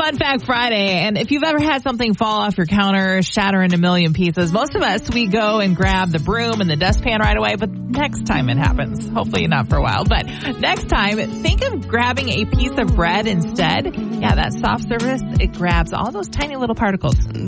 Fun Fact Friday. And if you've ever had something fall off your counter, shatter into a million pieces, most of us, we go and grab the broom and the dustpan right away. But next time it happens, hopefully not for a while, but next time, think of grabbing a piece of bread instead. Yeah, that soft surface, it grabs all those tiny little particles.